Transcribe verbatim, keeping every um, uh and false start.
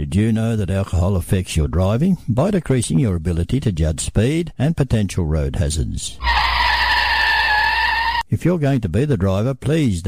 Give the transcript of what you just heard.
Did you know that alcohol affects your driving by decreasing your ability to judge speed and potential road hazards? If you're going to be the driver, please don't